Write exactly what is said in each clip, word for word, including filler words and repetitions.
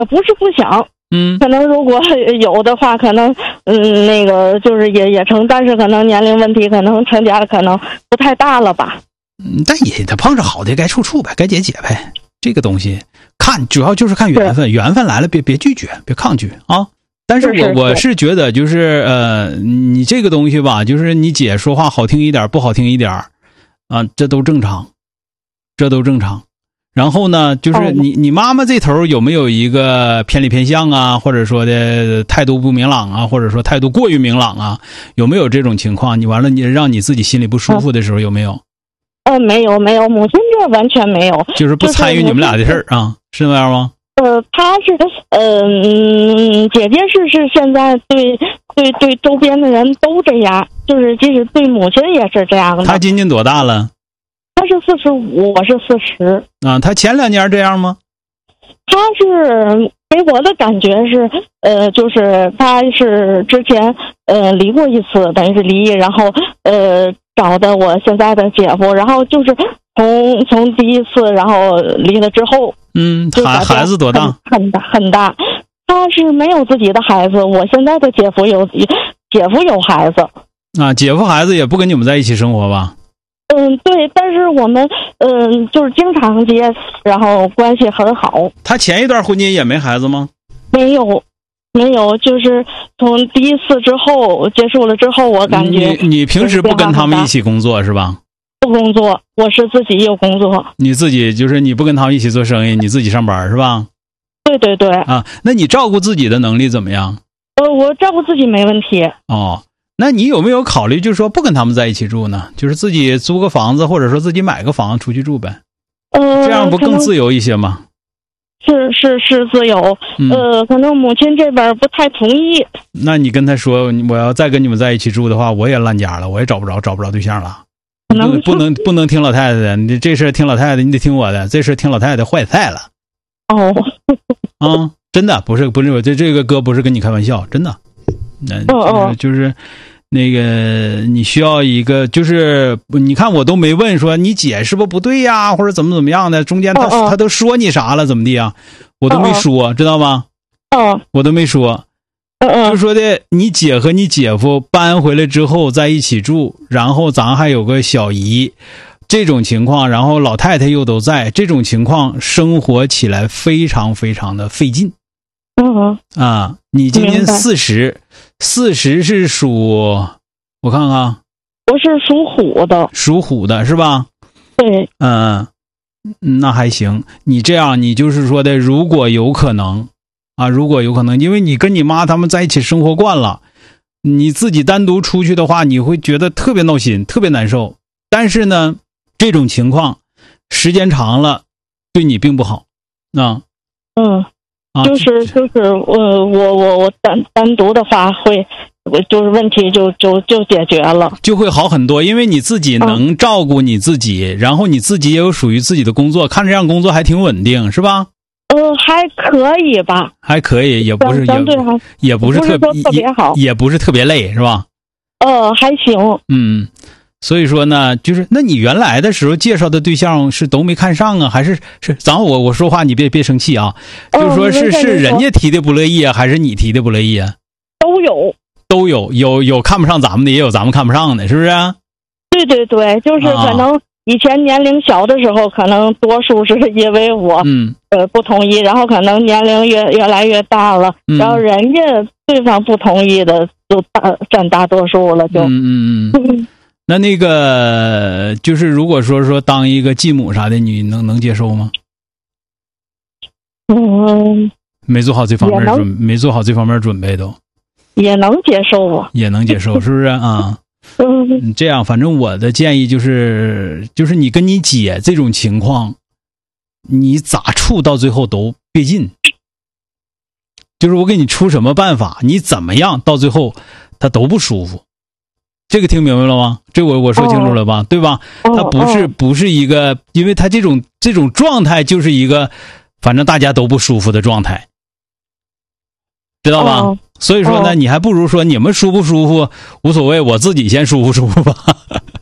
不是不想， 嗯， 可能如果有的话，可能嗯那个就是也也成，但是可能年龄问题，可能成家的可能不太大了吧。 嗯，但也他碰着好的该处处呗，该结结呗。这个东西看主要就是看缘分，缘分来了别别拒绝，别抗拒啊。但是我是是是我是觉得就是呃，你这个东西吧，就是你姐说话好听一点，不好听一点啊，这都正常，这都正常。然后呢，就是你你妈妈这头有没有一个偏离偏向啊，或者说的态度不明朗啊，或者说态度过于明朗啊，有没有这种情况？你完了你让你自己心里不舒服的时候有没有？ 呃，没有没有，母亲这完全没有， 就是不参与你们俩的事儿啊，是那样吗？ 呃，她是呃嗯，姐姐是是现在对对对周边的人都这样，就是即使对母亲也是这样的。 她今年多大了？ 她是四十五，我是四十。 啊，她前两年这样吗？ 她是给我的感觉是，呃，就是她是之前呃离过一次，等于是离异，然后呃找的我现在的姐夫，然后就是从从第一次，然后离了之后， 嗯，孩孩子多大？ 很大很大。他是没有自己的孩子，我现在的姐夫有姐夫有孩子。 啊，姐夫孩子也不跟你们在一起生活吧？ 嗯，对，但是我们嗯就是经常接，然后关系很好。 他前一段婚姻也没孩子吗？ 没有，没有，就是从第一次之后结束了之后，我感觉你你平时不跟他们一起工作是吧？ 不工作，我是自己有工作。 你自己就是你不跟他们一起做生意，你自己上班是吧？ 对对对。 啊，那你照顾自己的能力怎么样？ 呃，我照顾自己没问题。 哦，那你有没有考虑就是说不跟他们在一起住呢？就是自己租个房子，或者说自己买个房子出去住呗？ 呃， 这样不更自由一些吗？ 是是是自由， 嗯、 呃，可能母亲这边不太同意。 那你跟他说，我要再跟你们在一起住的话，我也烂家了，我也找不着找不着对象了。不能不能不能听老太太的，你这事听老太太，你得听我的，这事听老太太坏菜了。 哦， 啊，真的不是不是我这这个哥不是跟你开玩笑，真的。那就是就是那个你需要一个，就是你看我都没问说你姐是不是不对呀，或者怎么怎么样的，中间他他都说你啥了怎么的呀，我都没说，知道吗？ 嗯， 我都没说。就说的你姐和你姐夫搬回来之后在一起住，然后咱还有个小姨，这种情况，然后老太太又都在，这种情况生活起来非常非常的费劲。 嗯啊，你今年四十，四十是属，我看看， 我是属虎的， 属虎的是吧？ 对， 嗯，那还行。你这样，你就是说的，如果有可能。啊，如果有可能，因为你跟你妈他们在一起生活惯了，你自己单独出去的话，你会觉得特别闹心，特别难受。但是呢，这种情况时间长了，对你并不好。啊， 嗯，啊、就是就是我我我我单单独的话会，就是问题就就就解决了， 就会好很多，因为你自己能照顾你自己，嗯、然后你自己也有属于自己的工作，看这样工作还挺稳定，是吧？ 呃，还可以吧， 还可以，也不是相对还也不是特别特别好， 也不是特别累，是吧？ 呃，还行。 嗯，所以说呢，就是那你原来的时候介绍的对象是都没看上啊，还是是咱我我说话你别别生气啊？就是说是、呃、是人家提的不乐意啊，还是你提的不乐意啊？ 都有， 都有，有有看不上咱们的，也有咱们看不上的，是不是？ 对对对，就是可能。啊以前年龄小的时候，可能多数是因为我嗯呃不同意，然后可能年龄越越来越大了， 嗯、 然后人家对方不同意的就大占大多数了，就嗯嗯嗯。那那个就是如果说说当一个继母啥的，你能能接受吗？ 嗯， 没做好这方面准，没做好这方面准备都也能接受啊， 也能接受，是不是啊？嗯，这样，反正我的建议就是，就是你跟你姐这种情况，你咋处到最后都别劲。就是我给你出什么办法，你怎么样到最后他都不舒服。这个听明白了吗？这我我说清楚了吧？哦、对吧？他不是不是一个，因为他这种这种状态就是一个，反正大家都不舒服的状态，知道吧？哦所以说呢，你还不如说你们舒不舒服无所谓，我自己先舒服舒服吧。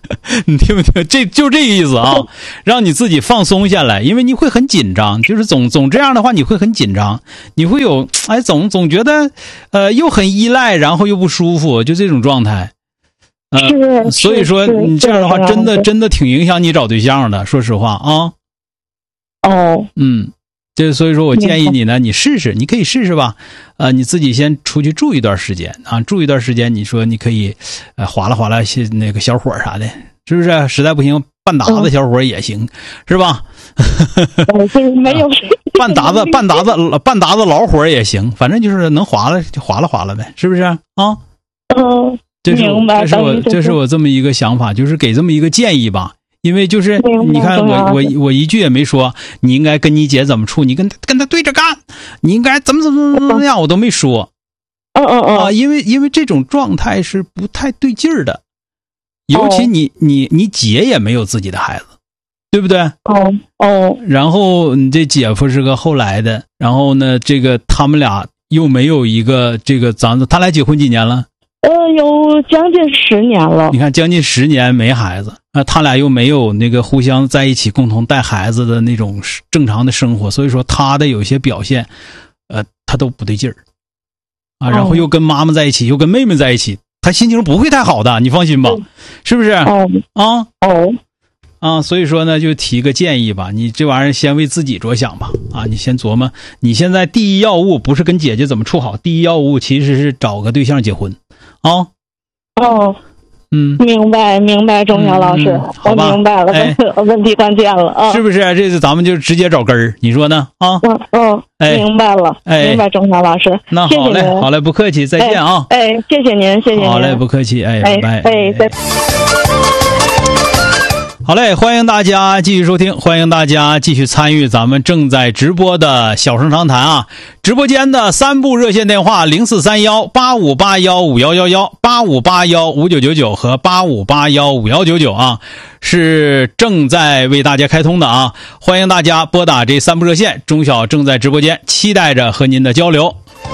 你听不听？这就这个意思啊，让你自己放松下来，因为你会很紧张，就是总总这样的话，你会很紧张，你会有哎总总觉得呃又很依赖，然后又不舒服，就这种状态。呃，所以说你这样的话，真的真的挺影响你找对象的，说实话啊。 哦， 嗯。这所以说我建议你呢，你试试，你可以试试吧，呃，你自己先出去住一段时间啊，住一段时间，你说你可以，呃，划拉划拉些那个小伙啥的，是不是？实在不行，半打子小伙也行，嗯、是吧？ 没有半打子半打子半打子老伙也行，反正就是能划拉就划拉划拉呗，是不是啊？ 嗯， 这是明白。 这是我这是我这么一个想法，就是给这么一个建议吧。因为就是你看我我我一句也没说你应该跟你姐怎么处，你跟跟他对着干，你应该怎么怎么怎么样，我都没说。 嗯嗯嗯啊，因为因为这种状态是不太对劲儿的，尤其你你你姐也没有自己的孩子，对不对？ 哦哦。 然后你这姐夫是个后来的，然后呢，这个他们俩又没有一个这个咱他俩结婚几年了？ 呃，有将近十年了。 你看，将近十年没孩子啊，他俩又没有那个互相在一起共同带孩子的那种正常的生活，所以说他的有些表现，呃，他都不对劲儿啊。然后又跟妈妈在一起，又跟妹妹在一起，他心情不会太好的，你放心吧，是不是？ 哦啊哦啊，所以说呢，就提个建议吧，你这玩意儿先为自己着想吧啊，你先琢磨，你现在第一要务不是跟姐姐怎么处好，第一要务其实是找个对象结婚。啊， 哦， 嗯， 明白明白，钟晓老师， 嗯、 我明白了， 哎、 问题关键了啊， 是不是？这次咱们就直接找根儿，你说呢？啊， 嗯嗯，哎、明白了， 哎， 明白，钟晓老师， 那好嘞，好嘞，不客气，再见啊！ 哎，哎谢谢您，谢谢您， 好嘞，不客气，哎， 哎拜拜，哎，再。 好嘞，欢迎大家继续收听，欢迎大家继续参与咱们正在直播的小声长谈啊！直播间的三部热线电话零四三幺八五八幺五幺幺幺、八五八幺五九九九和八五八幺五幺九九啊，是正在为大家开通的啊！欢迎大家拨打这三部热线，钟晓正在直播间，期待着和您的交流。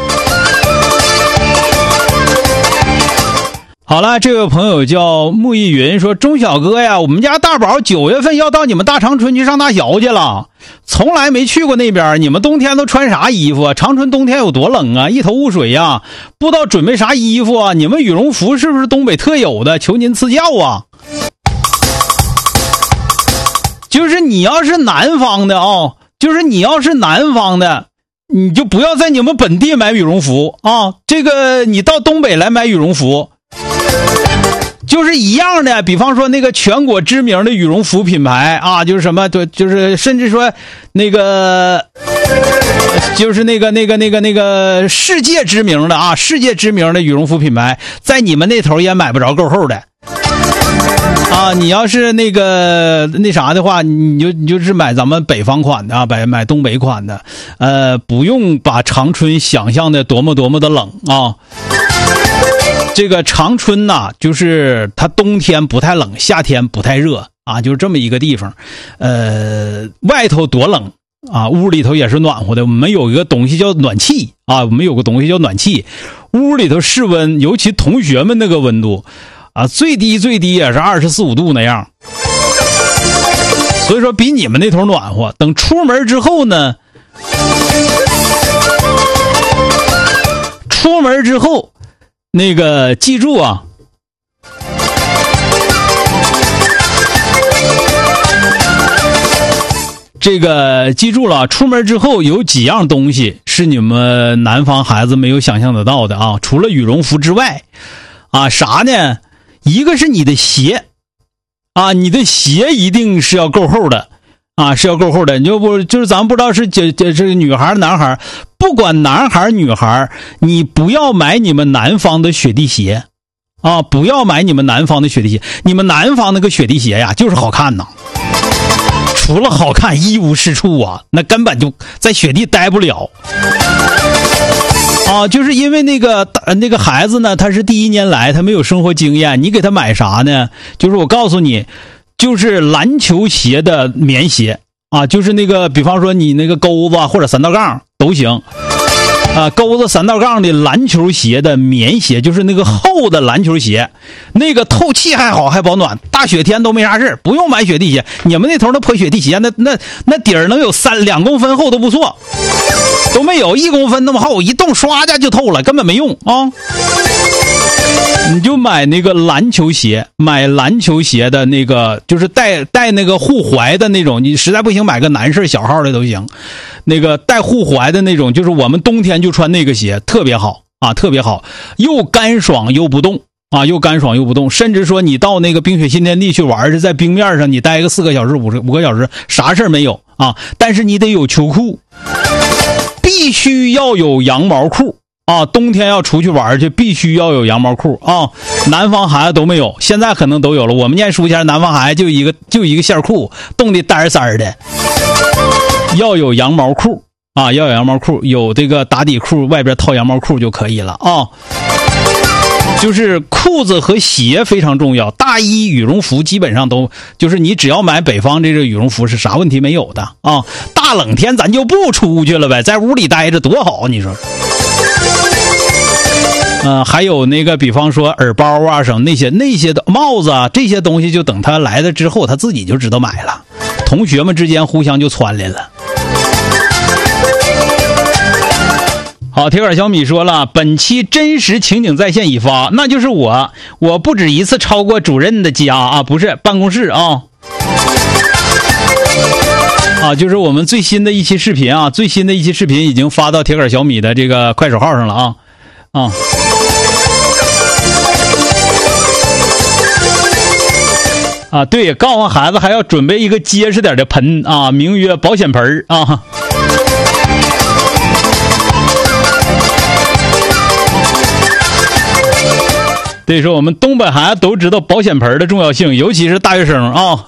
好了，这位朋友叫穆易云说，钟晓哥呀，我们家大宝九月份要到你们大长春去上大学去了，从来没去过那边，你们冬天都穿啥衣服啊？长春冬天有多冷啊，一头雾水呀，不知道准备啥衣服啊？你们羽绒服是不是东北特有的？求您赐教啊！就是你要是南方的哦，就是你要是南方的，你就不要在你们本地买羽绒服啊，这个你到东北来买羽绒服。就是一样的，比方说那个全国知名的羽绒服品牌啊，就是什么，对，就是甚至说那个，就是那个那个那个那个世界知名的啊，世界知名的羽绒服品牌，在你们那头也买不着够厚的啊。你要是那个那啥的话，你就你就是买咱们北方款的啊，买买东北款的，呃，不用把长春想象的多么多么的冷啊。这个长春呐，就是它冬天不太冷，夏天不太热啊，就是这么一个地方。呃，外头多冷啊，屋里头也是暖和的。我们有一个东西叫暖气啊，我们有个东西叫暖气，屋里头室温，尤其同学们那个温度啊，最低最低也是二十四五度那样。所以说比你们那头暖和。等出门之后呢，出门之后。那个记住啊，这个记住了，出门之后有几样东西是你们南方孩子没有想象得到的啊，除了羽绒服之外啊，啥呢？一个是你的鞋啊，你的鞋一定是要够厚的啊，是要够厚的。你就不就是咱不知道是这这这个女孩男孩，不管男孩女孩，你不要买你们南方的雪地鞋啊，不要买你们南方的雪地鞋。你们南方那个雪地鞋呀，就是好看呐，除了好看一无是处啊，那根本就在雪地待不了啊。就是因为那个那个孩子呢，他是第一年来，他没有生活经验，你给他买啥呢？就是我告诉你，就是篮球鞋的棉鞋啊，就是那个比方说你那个钩子或者三道杠都行呃，钩子三道杠的篮球鞋的棉鞋，就是那个厚的篮球鞋，那个透气还好，还保暖，大雪天都没啥事，不用买雪地鞋。你们那头那破雪地鞋，那那那底儿能有三两公分厚都不错，都没有一公分那么厚，一动刷家就透了，根本没用啊。你就买那个篮球鞋，买篮球鞋的那个，就是带带那个护踝的那种，你实在不行买个男士小号的都行。那个带护踝的那种，就是我们冬天就穿那个鞋，特别好啊，特别好，又干爽又不动啊，又干爽又不动。甚至说你到那个冰雪新天地去玩，是在冰面上你待个四个小时、五五个小时，啥事没有啊。但是你得有秋裤，必须要有羊毛裤。啊，冬天要出去玩去，必须要有羊毛裤啊！南方孩子都没有，现在可能都有了。我们念书前，南方孩子就一个就一个线裤，冻得单三的，要有羊毛裤啊，要有羊毛裤，有这个打底裤，外边套羊毛裤就可以了啊。就是裤子和鞋非常重要，大衣、羽绒服基本上都就是你只要买北方这个羽绒服是啥问题没有的啊。大冷天咱就不出去了呗，在屋里待着多好，你说。嗯、呃，还有那个比方说耳包啊什么那些那些的帽子啊，这些东西就等他来了之后他自己就知道买了，同学们之间互相就穿来了。好，铁杆小米说了，本期真实情景在线已发，那就是我我不止一次超过主任的家啊，不是办公室啊。啊，就是我们最新的一期视频啊，最新的一期视频已经发到铁杆小米的这个快手号上了啊啊。啊，对，告诉孩子还要准备一个结实点的盆啊，名曰保险盆啊。所以说，我们东北孩子都知道保险盆的重要性，尤其是大学生啊。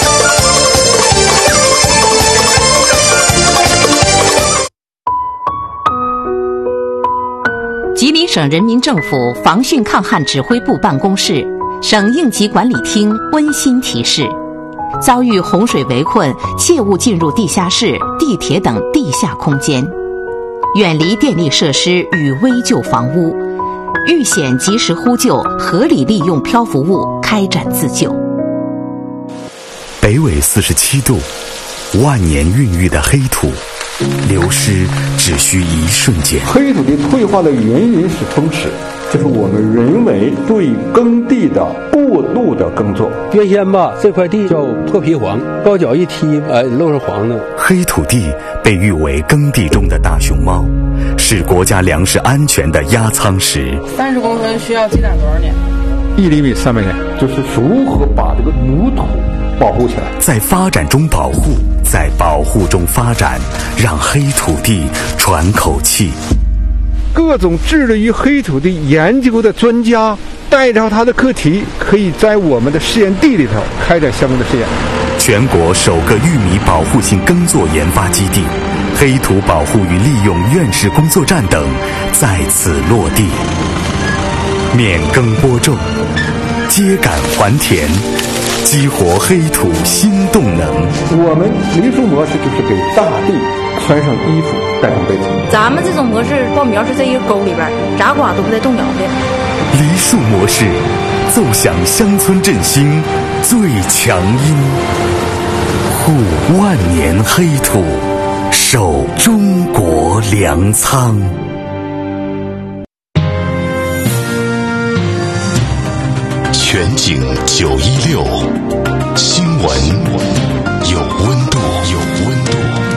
吉林省人民政府防汛抗旱指挥部办公室、省应急管理厅温馨提示：遭遇洪水围困，切勿进入地下室、地铁等地下空间，远离电力设施与危旧房屋，遇险及时呼救，合理利用漂浮物开展自救。 北纬四十七度，万年孕育的黑土，流失只需一瞬间。 黑土的退化的原因是风蚀，这是我们人为对耕地的过度的耕作。 原先吧，这块地叫破皮黄，高脚一踢，哎，露上黄的。 黑土地被誉为耕地中的大熊猫，是国家粮食安全的压舱石。 三十公分需要积攒多少年？ 一厘米三百年，就是如何把这个母土保护起来， 在发展中保护，在保护中发展，让黑土地喘口气。 各种致力于黑土地研究的专家带着他的课题，可以在我们的实验地里头开展相关的实验。 全国首个玉米保护性耕作研发基地、黑土保护与利用院士工作站等在此落地，免耕播种，秸秆还田，激活黑土新动能。 我们梨树模式就是给大地穿上衣服，盖上被子。 咱们这种模式，苞苗是在一个沟里边，炸瓜都不带动摇的。 梨树模式，奏响乡村振兴最强音，护万年黑土，守中国粮仓。 全景九一六新闻